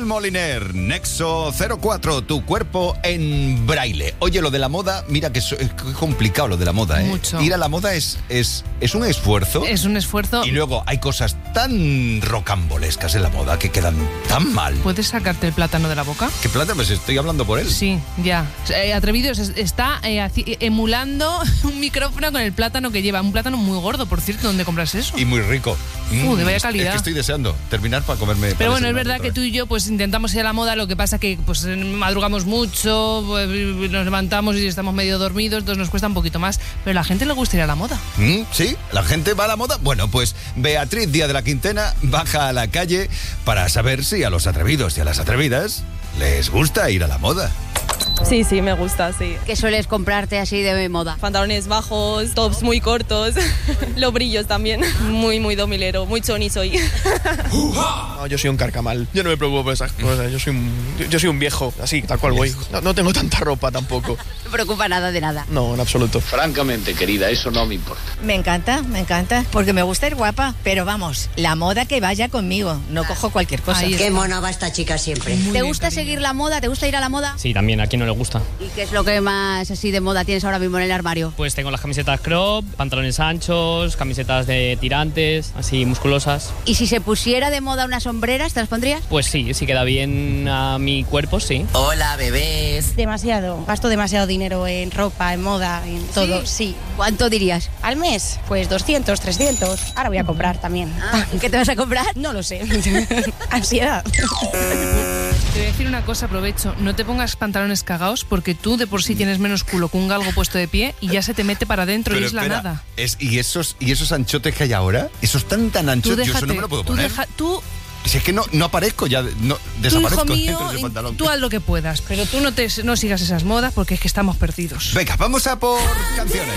Moliner, Nexo 04, tu cuerpo en braille. Oye, lo de la moda, mira que es complicado lo de la moda, ¿eh? Mucho. Ir a la moda es un esfuerzo. Es un esfuerzo. Y luego hay cosas tan rocambolescas en la moda que quedan tan mal. ¿Puedes sacarte el plátano de la boca? ¿Qué plátano? Pues estoy hablando por él. Sí, ya. Atrevidos está emulando un micrófono con el plátano que lleva. Un plátano muy gordo, por cierto. ¿Dónde compras eso? Y muy rico. De vaya calidad. Es que estoy deseando terminar para comerme. Pero bueno, es verdad que tú y yo pues intentamos ir a la moda, lo que pasa que pues madrugamos mucho, pues, nos levantamos y estamos medio dormidos, entonces nos cuesta un poquito más. Pero a la gente le gusta ir a la moda. Sí, la gente va a la moda. Bueno, pues Beatriz Díaz de la Quintena baja a la calle para saber si a los atrevidos y a las atrevidas les gusta ir a la moda. Sí, me gusta, sí. ¿Qué sueles comprarte así de moda? Pantalones bajos, tops muy cortos, los brillos también. Muy, muy domilero, muy choni soy. No, yo soy un carcamal. Yo no me preocupo por esas cosas. Yo soy un viejo, así, tal cual voy. No tengo tanta ropa tampoco. No me preocupa nada de nada. No, en absoluto. Francamente, querida, eso no me importa. Me encanta, porque me gusta ir guapa. Pero vamos, la moda que vaya conmigo. No cojo cualquier cosa. Qué mona va esta chica siempre. ¿Te gusta seguir la moda? ¿Te gusta ir a la moda? Sí, también, ¿a quién no le gusta? ¿Y qué es lo que más así de moda tienes ahora mismo en el armario? Pues tengo las camisetas crop, pantalones anchos, camisetas de tirantes, así musculosas. ¿Y si se pusiera de moda unas sombreras, te las pondrías? Pues sí, si queda bien a mi cuerpo, sí. Hola, bebés. Demasiado. Gasto demasiado dinero en ropa, en moda, en todo. Sí. ¿Cuánto dirías? ¿Al mes? Pues 200, 300. Ahora voy a comprar también. ¿Qué te vas a comprar? No lo sé. Ansiedad. Te voy a decir una cosa, aprovecho. No te pongas pantalones cagados porque tú de por sí tienes menos culo que un galgo puesto de pie y ya se te mete para adentro y es la nada. ¿Y esos anchotes que hay ahora? Esos tan anchos, yo eso no me lo puedo poner. Si es que no aparezco ya, desaparezco dentro de ese pantalón. Tú haz lo que puedas, pero tú no sigas esas modas porque es que estamos perdidos. Venga, vamos a por canciones.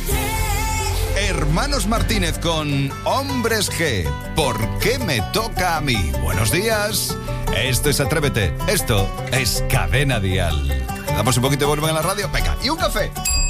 Hermanos Martínez con Hombres G. ¿Por qué me toca a mí? Buenos días. Esto es Atrévete. Esto es Cadena Dial. ¿Le damos un poquito de volumen a la radio? Venga, y un café.